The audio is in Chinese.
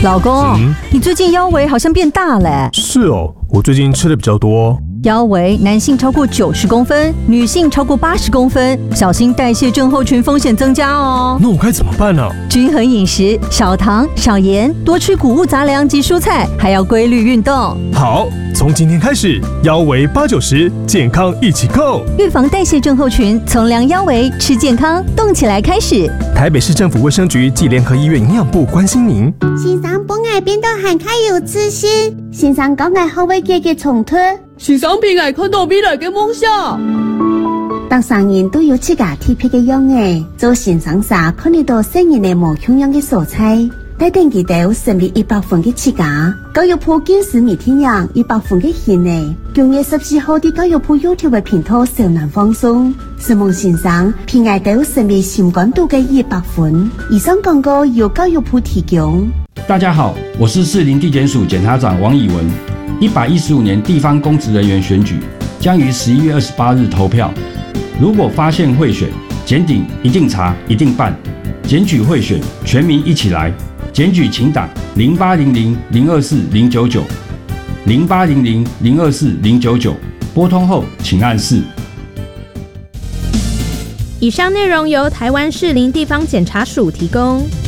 老公，你最近腰围好像变大了。 是哦，我最近吃的比较多。 腰围男性超过90公分，女性超过80公分，小心代谢症候群风险增加哦。 那我该怎么办呢？ 均衡饮食，少糖少盐，多吃谷物杂粮及蔬菜，还要规律运动。 好，从今天开始，腰围80-90，健康一起够。 预防代谢症候群，从量腰围吃健康，动起来开始。 台北市政府卫生局暨联合医院营养部关心您。 先生本爱变得很开有自信，先生讲爱好为嘅重推。 先生偏爱看到未来嘅梦想。 当商人都有自家特别嘅样嘅，做先生啥看得到新人嘅无穷样嘅素材，带定佢哋成为100分嘅自家。教育部今時每天讓100分嘅獻呢，9月14號的教育部 YouTube 嘅頻道上難放送，希望先生偏愛到成為新感度嘅100分。以上廣告由教育部提供。 大家好，我是士林地檢署檢察長王以文。115年地方公職人員選舉將於11月28日投票。如果發現賄選，檢警一定查，一定辦。檢舉賄選，全民一起來。檢舉請打0800-024-099 0800-024-099，撥通後請按4。 以上內容由台灣士林地方檢察署提供。